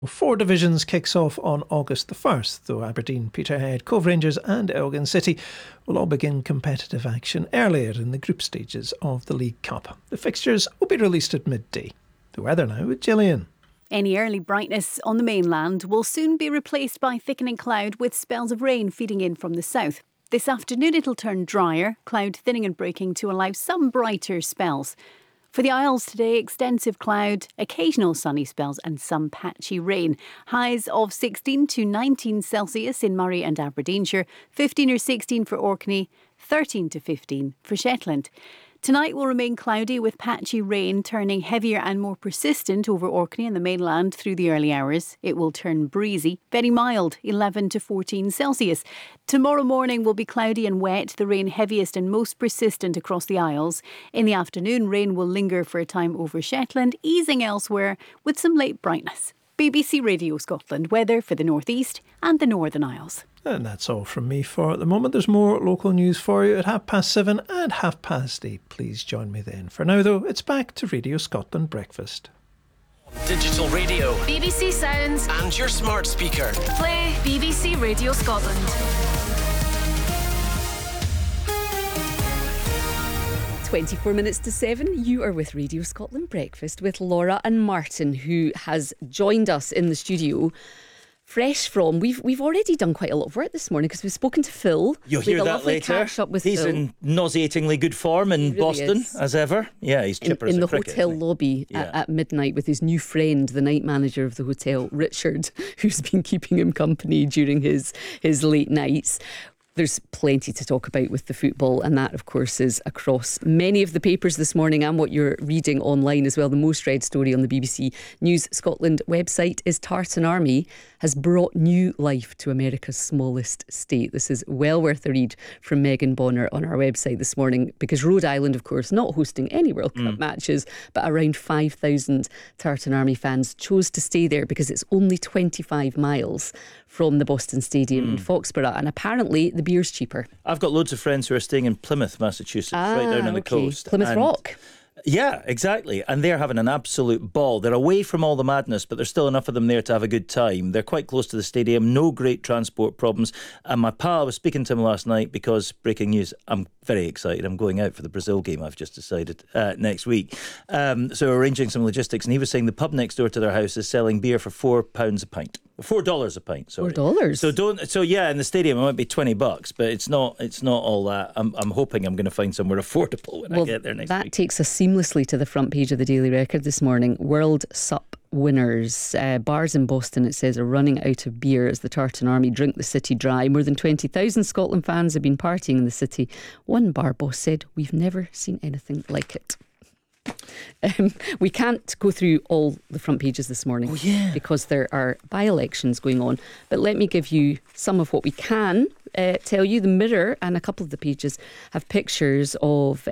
Four Divisions kicks off on August the 1st, though Aberdeen, Peterhead, Cove Rangers and Elgin City will all begin competitive action earlier in the group stages of the League Cup. The fixtures will be released at midday. The weather now with Gillian. Any early brightness on the mainland will soon be replaced by thickening cloud with spells of rain feeding in from the south. This afternoon it'll turn drier, cloud thinning and breaking to allow some brighter spells. For the Isles today, extensive cloud, occasional sunny spells and some patchy rain. Highs of 16 to 19 Celsius in Murray and Aberdeenshire, 15 or 16 for Orkney, 13 to 15 for Shetland. Tonight will remain cloudy with patchy rain turning heavier and more persistent over Orkney and the mainland through the early hours. It will turn breezy, very mild, 11 to 14 Celsius. Tomorrow morning will be cloudy and wet, the rain heaviest and most persistent across the Isles. In the afternoon, rain will linger for a time over Shetland, easing elsewhere with some late brightness. BBC Radio Scotland weather for the North East and the Northern Isles. And that's all from me for the moment. There's more local news for you at 7:30 and 8:30. Please join me then. For now, though, it's back to Radio Scotland Breakfast. Digital radio, BBC Sounds and your smart speaker. Play BBC Radio Scotland. 24 minutes to 7, you are with Radio Scotland Breakfast with Laura and Martin, who has joined us in the studio. Fresh from, we've already done quite a lot of work this morning because we've spoken to Phil. You'll hear that later. Catch up with he's Phil. In nauseatingly good form in Boston, as ever. Yeah, he's chipper as a cricket. In the hotel lobby at midnight with his new friend, the night manager of the hotel, Richard, who's been keeping him company during his late nights. There's plenty to talk about with the football, and that, of course, is across many of the papers this morning and what you're reading online as well. The most read story on the BBC News Scotland website is Tartan Army has brought new life to America's smallest state. This is well worth a read from Megan Bonner on our website this morning, because Rhode Island, of course, not hosting any World Cup matches, but around 5,000 Tartan Army fans chose to stay there because it's only 25 miles from the Boston Stadium in Foxborough, and apparently the beer's cheaper. I've got loads of friends who are staying in Plymouth, Massachusetts, right down on the coast. Plymouth Rock. Yeah, exactly. And they're having an absolute ball. They're away from all the madness, but there's still enough of them there to have a good time. They're quite close to the stadium, no great transport problems. And my pal, I was speaking to him last night because, breaking news, I'm very excited. I'm going out for the Brazil game, I've just decided, next week. So arranging some logistics. And he was saying the pub next door to their house is selling beer for £4 a pint. $4 a pint, sorry. $4? So yeah, in the stadium it might be $20, but it's not all that. I'm hoping I'm going to find somewhere affordable when I get there next week. That takes us seamlessly to the front page of the Daily Record this morning. World Sup winners. Bars in Boston, it says, are running out of beer as the Tartan Army drink the city dry. More than 20,000 Scotland fans have been partying in the city. One bar boss said, "We've never seen anything like it." We can't go through all the front pages this morning because there are by-elections going on, but let me give you some of what we can tell you. The Mirror and a couple of the pages have pictures of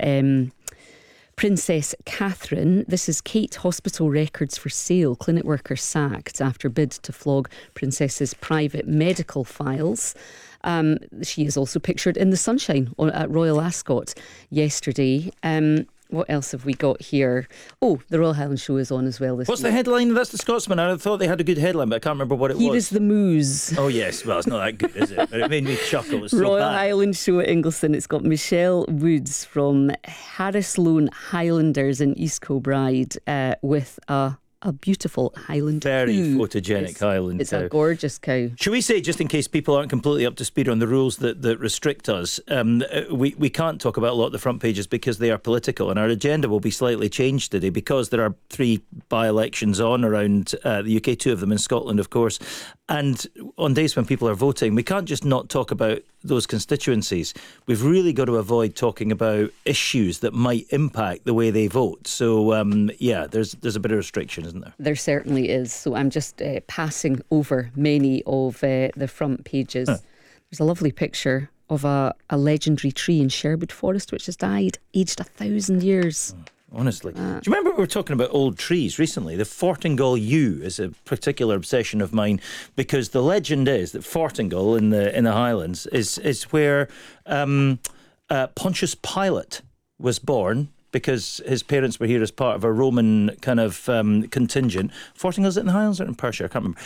Princess Catherine. This is Kate Hospital records for sale. Clinic worker sacked after bid to flog Princess's private medical files. She is also pictured in the sunshine at Royal Ascot yesterday. What else have we got here? Oh, the Royal Highland Show is on as well this What's week. the headline? That's the Scotsman. I thought they had a good headline, but I can't remember what it was. Here is the Moose. Oh yes, well it's not that good, is it? But it made me chuckle. It's so Royal bad. Highland Show at Ingliston. It's got Michelle Woods from Harrisloan Highlanders in East Kilbride with a beautiful Highland Very cow. photogenic Highland It's cow. a gorgeous cow. Should we say, just in case people aren't completely up to speed on the rules that restrict us, we can't talk about a lot of the front pages because they are political, and our agenda will be slightly changed today because there are 3 by-elections on around the UK, 2 of them in Scotland, of course. And on days when people are voting, we can't just not talk about those constituencies. We've really got to avoid talking about issues that might impact the way they vote. So, there's a bit of restriction, isn't there? There certainly is. So I'm just passing over many of the front pages. There's a lovely picture of a legendary tree in Sherwood Forest which has died, aged 1,000 years. Honestly. Do you remember we were talking about old trees recently? The Fortingall yew is a particular obsession of mine because the legend is that Fortingall in the Highlands is where Pontius Pilate was born because his parents were here as part of a Roman kind of contingent. Fortingall, is it in the Highlands or in Perthshire? I can't remember.